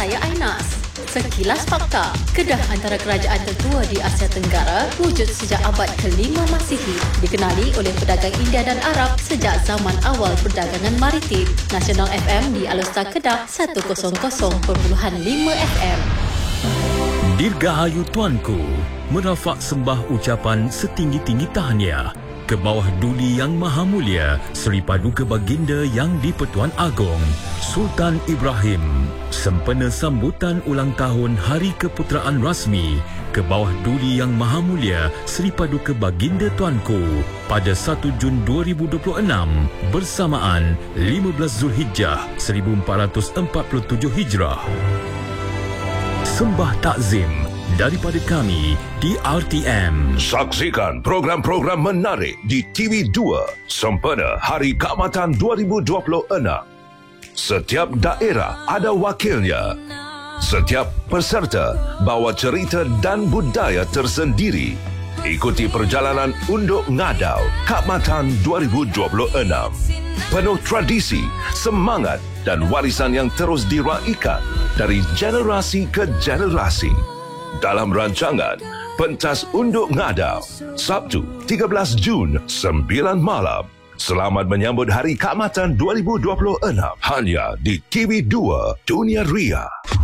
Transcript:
saya Ainas. Sekilas fakta, Kedah antara kerajaan tertua di Asia Tenggara wujud sejak abad ke-5 Masihi. Dikenali oleh pedagang India dan Arab sejak zaman awal perdagangan maritim. Nasional FM di Alustar Kedah 100.5 FM. Dirgahayu Tuanku, merafak sembah ucapan setinggi-tinggi tahniah ke bawah Duli Yang Maha Mulia Seri Paduka Baginda Yang di-Pertuan Agong Sultan Ibrahim, sempena sambutan ulang tahun Hari Keputeraan Rasmi ke bawah Duli Yang Maha Mulia Seri Paduka Baginda Tuanku pada 1 Jun 2026 bersamaan 15 Zulhijjah 1447 Hijrah. Sembah takzim daripada kami di RTM. Saksikan program-program menarik di TV2 sempena Hari Keamatan 2026. Setiap daerah ada wakilnya. Setiap peserta bawa cerita dan budaya tersendiri. Ikuti perjalanan Unduk Ngadau Keamatan 2026. Penuh tradisi, semangat dan warisan yang terus diraikan dari generasi ke generasi. Dalam rancangan Pentas Unduk Ngadau, Sabtu 13 Jun 9 malam. Selamat menyambut Hari Keamatan 2026 hanya di TV2 Dunia Ria.